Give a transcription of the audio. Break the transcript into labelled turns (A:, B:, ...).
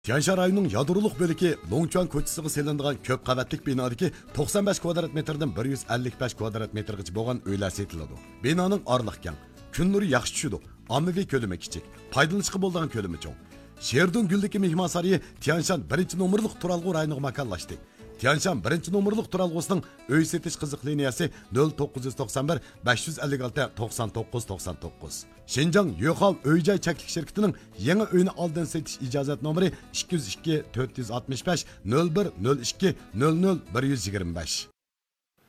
A: Tianshan rayonunun yadroluk bölüki Longchuan ko'chasiga selinadigan ko'p qavatlik binodagi 95 kvadrat metrdan 155 kvadrat metrgacha bo'lgan uylar setiladi. Binoning orliq keng, kun nuri yaxshi tushadi. Ommaviy ko'lami kichik, foydalanishga bo'ladigan ko'lami cho'ng. Sherdun Guldagi mehmon saroyi Tianshan 1-nomerlik turalg'u rayoniga makonlashdi. Tianshan 1-nomerlik turalg'usining uy setish qiziq liniyasi 0991 556 99 99. Şinjan Yo'qol uy-joy chaklik shirkatining yangi uyni oldin setish ijozat nomeri 202 465 01 02 00 125.